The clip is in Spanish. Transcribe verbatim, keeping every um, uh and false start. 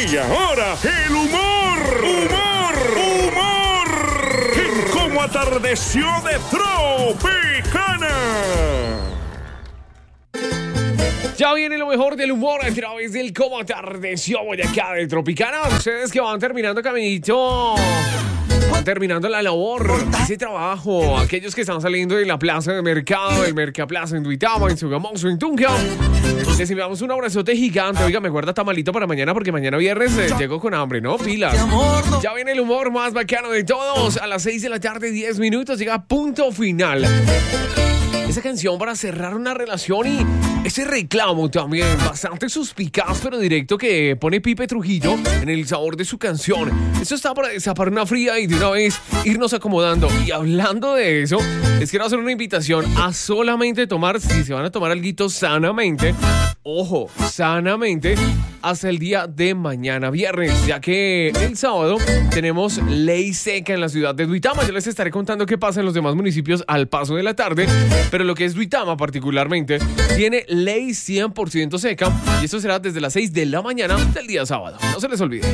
Y ahora, el humor. Humor. Humor. En Cómo Atardeció de Tropicana. Ya viene lo mejor del humor a través del Cómo Atardeció de acá de Tropicana. Ustedes que van terminando caminito, van terminando la labor, ese trabajo. Aquellos que están saliendo de la plaza de mercado, del Mercaplaza en Duitama, en Sogamoso, en Tunja. Les enviamos un abrazote gigante. Oiga, me guarda tamalito para mañana porque mañana viernes eh, llego con hambre, ¿no? Pilas. Ya viene el humor más bacano de todos. A las seis de la tarde, diez minutos, llega Punto Final. Esa canción para cerrar una relación y ese reclamo también bastante suspicaz pero directo que pone Pipe Trujillo en el sabor de su canción. Eso está para destapar una fría y de una vez irnos acomodando. Y hablando de eso, les quiero hacer una invitación a solamente tomar, si se van a tomar alguito sanamente, ojo, sanamente, hasta el día de mañana viernes, ya que el sábado tenemos ley seca en la ciudad de Duitama. Yo les estaré contando qué pasa en los demás municipios al paso de la tarde, pero lo que es Duitama particularmente tiene ley cien por ciento seca y eso será desde las seis de la mañana del día sábado. No se les olvide.